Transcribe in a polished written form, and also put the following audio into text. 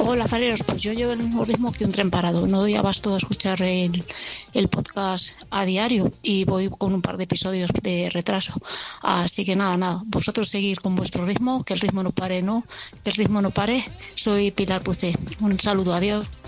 Hola, Fareros, pues yo llevo el mismo ritmo que un tren parado. No doy abasto a escuchar el podcast a diario y voy con un par de episodios de retraso. Así que nada, vosotros seguir con vuestro ritmo, que el ritmo no pare, ¿no? Que el ritmo no pare. Soy Pilar Pucé. Un saludo, adiós.